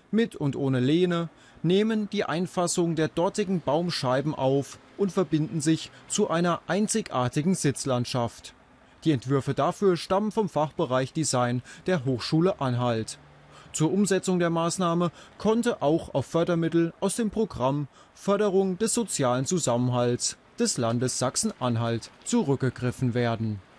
mit und ohne Lehne, nehmen die Einfassung der dortigen Baumscheiben auf und verbinden sich zu einer einzigartigen Sitzlandschaft. Die Entwürfe dafür stammen vom Fachbereich Design der Hochschule Anhalt. Zur Umsetzung der Maßnahme konnte auch auf Fördermittel aus dem Programm Förderung des sozialen Zusammenhalts des Landes Sachsen-Anhalt zurückgegriffen werden.